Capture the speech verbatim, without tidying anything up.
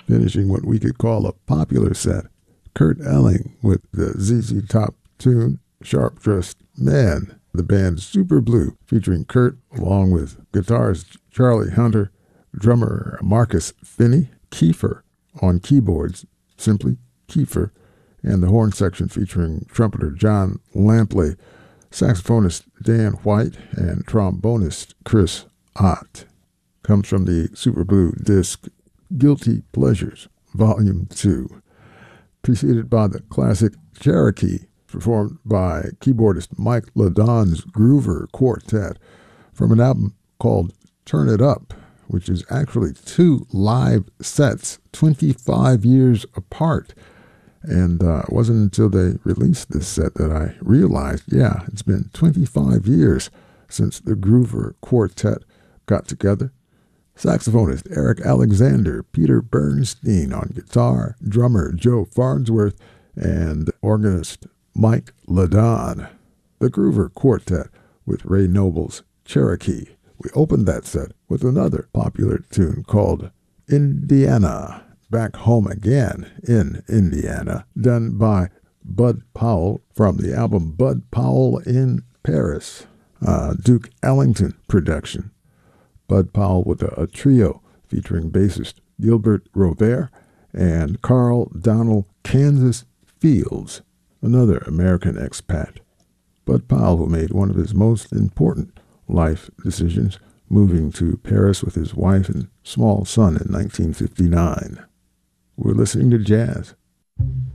Finishing what we could call a popular set, Kurt Elling with the Z Z Top tune, Sharp Dressed Man, the band Super Blue, featuring Kurt along with guitarist Charlie Hunter, drummer Marcus Finney, Kiefer on keyboards, simply Kiefer, and the horn section featuring trumpeter John Lampley, saxophonist Dan White, and trombonist Chris Ott. Comes from the Super Blue disc Guilty Pleasures, Volume two, preceded by the classic Cherokee, performed by keyboardist Mike LaDon's Groover Quartet, from an album called Turn It Up, which is actually two live sets, twenty-five years apart. And uh, it wasn't until they released this set that I realized, yeah, it's been twenty-five years since the Groover Quartet got together. Saxophonist Eric Alexander, Peter Bernstein on guitar, drummer Joe Farnsworth, and organist Mike LaDon. The Groover Quartet with Ray Noble's Cherokee. We opened that set with another popular tune called Indiana, Back Home Again in Indiana, done by Bud Powell from the album Bud Powell in Paris, uh, Duke Ellington production. Bud Powell with a, a trio featuring bassist Gilbert Robert and Carl Donald Kansas Fields, another American expat. Bud Powell, who made one of his most important life decisions, moving to Paris with his wife and small son in nineteen fifty-nine. We're listening to jazz.